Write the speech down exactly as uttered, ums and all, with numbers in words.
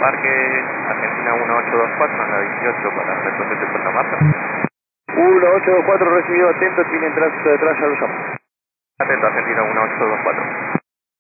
Parque Argentina uno ocho dos cuatro en la dieciocho para recorrer de Puerto Marta. uno ocho dos cuatro recibido, atento, tiene tránsito detrás, ya lo llamo. Atento, Argentina uno ocho dos cuatro.